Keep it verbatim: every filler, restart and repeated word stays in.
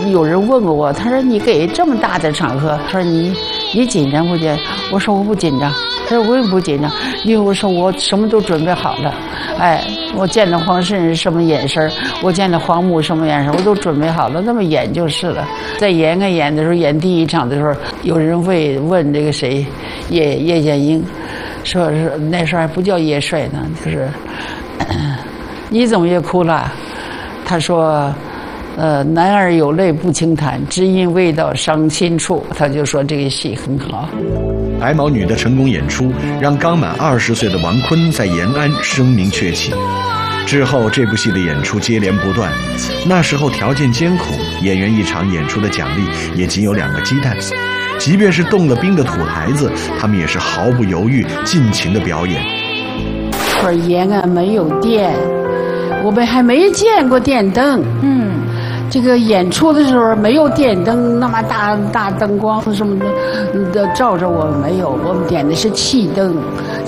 有人问过我，他说你给这么大的场合，他说你你紧张不紧张？我说我不紧张。他说为什么不紧张？因为我说我什么都准备好了。哎，我见到黄圣人什么眼神，我见到黄母什么眼神，我都准备好了，那么演就是了。在演啊演的时候，演第一场的时候，有人会问这个谁，叶叶剑英，说是那时候还不叫叶帅呢，就是你怎么也哭了？他说。呃，男儿有泪不轻弹，只因未到伤心处。他就说这个戏很好。 白毛女的成功演出，让刚满二十岁的王坤在延安声名鹊起。之后，这部戏的演出接连不断。那时候条件艰苦，演员一场演出的奖励也仅有两个鸡蛋。即便是冻了冰的土台子，他们也是毫不犹豫、尽情的表演。 说延安没有电，我们还没见过电灯。嗯。这个演出的时候没有电灯，那么大大灯光什么的，的照着我们没有，我们点的是气灯。